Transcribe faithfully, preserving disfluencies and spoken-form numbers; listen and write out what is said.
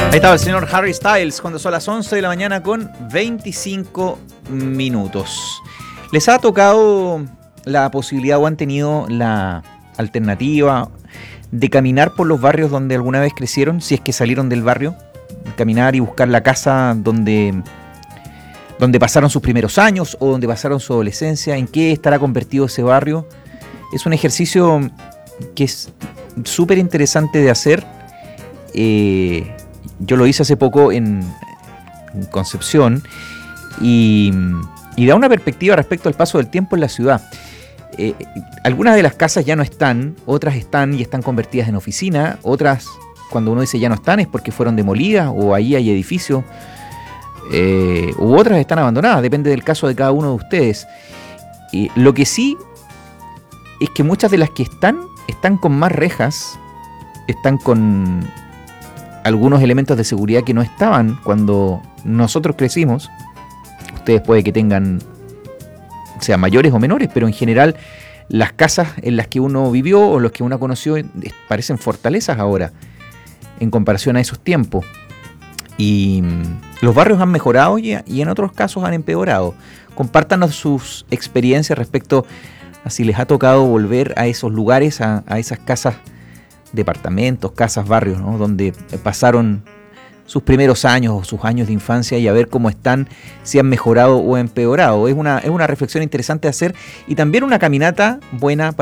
Ahí estaba el señor Harry Styles cuando son las once de la mañana con veinticinco minutos. ¿Les ha tocado la posibilidad o han tenido la alternativa de caminar por los barrios donde alguna vez crecieron, si es que salieron del barrio? Caminar y buscar la casa donde, donde pasaron sus primeros años o donde pasaron su adolescencia. ¿En qué estará convertido ese barrio? Es un ejercicio que es súper interesante de hacer. Eh, yo lo hice hace poco en, en Concepción y, y da una perspectiva respecto al paso del tiempo en la ciudad. Eh, algunas de las casas ya no están, otras están y están convertidas en oficina, otras, cuando uno dice ya no están, es porque fueron demolidas o ahí hay edificios, eh, u otras están abandonadas, depende del caso de cada uno de ustedes. Eh, lo que sí es que muchas de las que están, están con más rejas, están con algunos elementos de seguridad que no estaban cuando nosotros crecimos. Ustedes puede que tengan, sean mayores o menores, pero en general las casas en las que uno vivió o los que uno conoció parecen fortalezas ahora en comparación a esos tiempos. Y los barrios han mejorado y, y en otros casos han empeorado. Compártanos sus experiencias respecto a si les ha tocado volver a esos lugares, a, a esas casas, departamentos, casas, barrios, ¿no?, donde pasaron sus primeros años o sus años de infancia, y a ver cómo están, si han mejorado o empeorado. Es una, es una reflexión interesante de hacer y también una caminata buena para